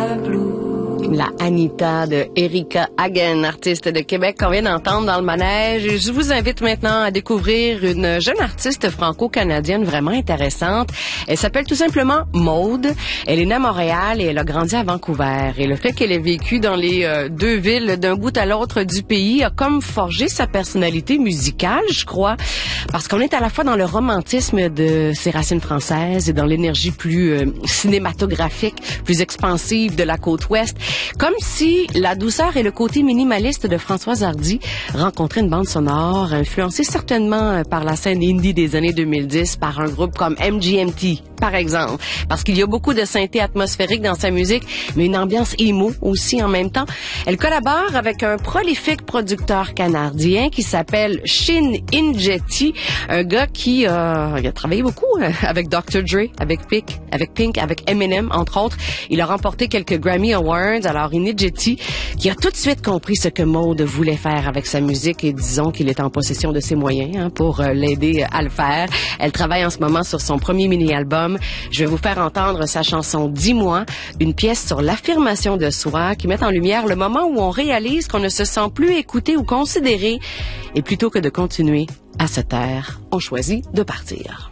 La Anita de Erika Hagen, artiste de Québec qu'on vient d'entendre dans le manège. Et je vous invite maintenant à découvrir une jeune artiste franco-canadienne vraiment intéressante. Elle s'appelle tout simplement Maude. Elle est née à Montréal et elle a grandi à Vancouver. Et le fait qu'elle ait vécu dans les deux villes d'un bout à l'autre du pays a comme forgé sa personnalité musicale, je crois. Parce qu'on est à la fois dans le romantisme de ses racines françaises et dans l'énergie plus cinématographique, plus expansive de la côte ouest. Comme si la douceur et le côté minimaliste de Françoise Hardy rencontraient une bande sonore influencée certainement par la scène indie des années 2010 par un groupe comme MGMT, par exemple. Parce qu'il y a beaucoup de synthé atmosphérique dans sa musique, mais une ambiance emo aussi en même temps. Elle collabore avec un prolifique producteur canadien qui s'appelle Shin Injeti, un gars qui a travaillé beaucoup avec Dr. Dre, avec Pink, avec Eminem, entre autres. Il a remporté quelques Grammy Awards. Alors, Injeti, qui a tout de suite compris ce que Maude voulait faire avec sa musique et disons qu'il est en possession de ses moyens pour l'aider à le faire. Elle travaille en ce moment sur son premier mini-album. Je vais vous faire entendre sa chanson « Dis-moi », une pièce sur l'affirmation de soi qui met en lumière le moment où on réalise qu'on ne se sent plus écouté ou considéré et plutôt que de continuer à se taire, on choisit de partir.